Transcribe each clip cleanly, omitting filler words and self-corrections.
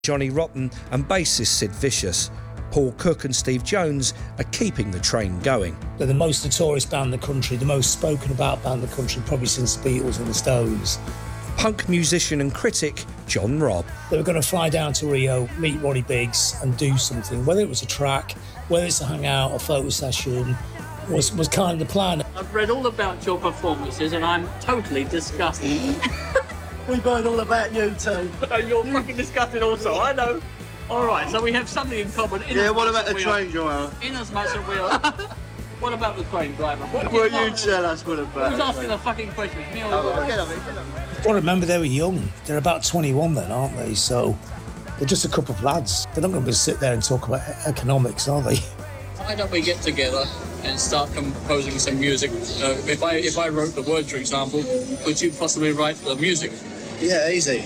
Johnny Rotten and bassist Sid Vicious. Paul Cook and Steve Jones are keeping the train going. They're the most notorious band in the country, the most spoken about band in the country, probably since the Beatles and the Stones. Punk musician and critic John Robb. They were going to fly down to Rio, meet Ronnie Biggs and do something, whether it was a track, whether it's a hangout, a photo session, was kind of the plan. I've read all about your performances and I'm totally disgusted. We've heard all about you too. You're fucking disgusted also, I know. All right, so we have something in common. What about the train driver? In as much as we are. What about the train driver? Well, you tell us what about. Who's asking the fucking question? Me or you? You've got to remember they were young. They're about 21 then, aren't they? So they're just a couple of lads. They're not going to sit there and talk about economics, are they? Why don't we get together and start composing some music? If I wrote the words, for example, could you possibly write the music? Yeah, easy.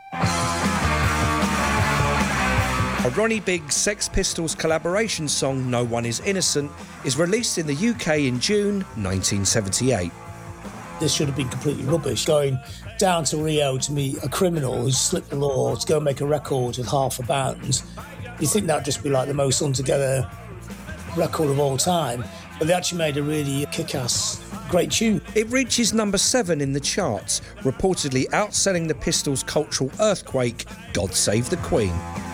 A Ronnie Biggs Sex Pistols collaboration song, No One Is Innocent, is released in the UK in June 1978. This should have been completely rubbish, going down to Rio to meet a criminal who's slipped the law to go make a record with half a band. You think that'd just be like the most untogether record of all time, but they actually made a really kick-ass, great tune. It reaches number 7 in the charts, reportedly outselling the Pistols' cultural earthquake, God Save the Queen.